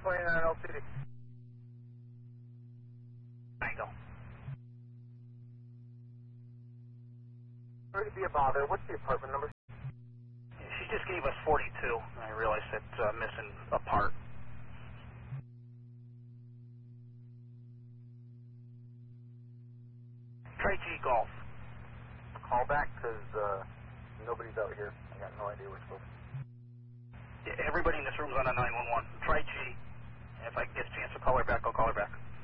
29 LCD. Tango. Sorry to be a bother. What's the apartment number? She just gave us 42. I realized it's missing a part. Try G Golf. Call back because nobody's out here. I got no idea where it's supposed to be. Everybody in this room's on a 911. Try G. If I get a chance to call her back, I'll call her back.